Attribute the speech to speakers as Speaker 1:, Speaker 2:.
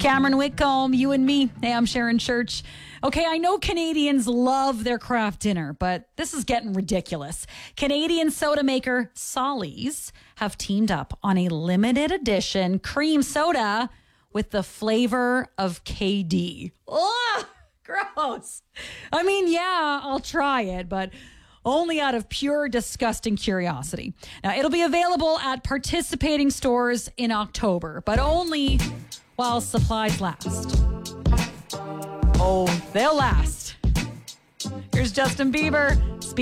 Speaker 1: Cameron Whitcomb, you and me. Hey, I'm Sharon Church. Okay, I know Canadians love their craft dinner, but this is getting ridiculous. Canadian soda maker Solly's have teamed up on a limited edition cream soda with the flavor of KD. Ugh, gross. I mean, yeah, I'll try it, but only out of pure disgusting curiosity. Now, it'll be available at participating stores in October, but only while supplies last. Oh, they'll last. Here's Justin Bieber.